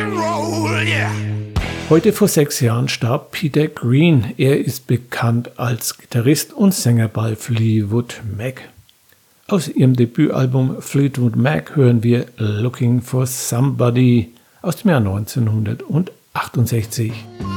Heute vor 6 Jahren starb Peter Green. Er ist bekannt als Gitarrist und Sänger bei Fleetwood Mac. Aus ihrem Debütalbum Fleetwood Mac hören wir Looking for Somebody aus dem Jahr 1968.